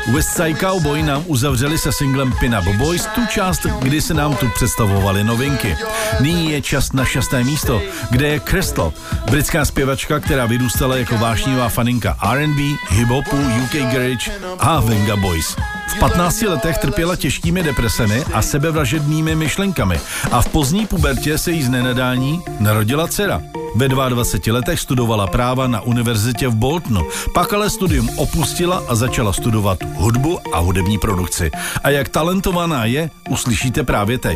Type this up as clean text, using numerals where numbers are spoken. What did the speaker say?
West Side Cowboy nám uzavřeli se singlem Pin Up Boys tu část, kdy se nám tu představovaly novinky. Nyní je čas na 6. místo, kde je Crystal, britská zpěvačka, která vyrůstala jako vášnivá faninka R&B, hip-hopu, UK Garage a Venga Boys. V 15 letech trpěla těžkými depresemi a sebevražednými myšlenkami a v pozdní pubertě se jí z nenadání narodila dcera. Ve 22 letech studovala práva na univerzitě v Boltonu, pak ale studium opustila a začala studovat hudbu a hudební produkci. A jak talentovaná je, uslyšíte právě teď.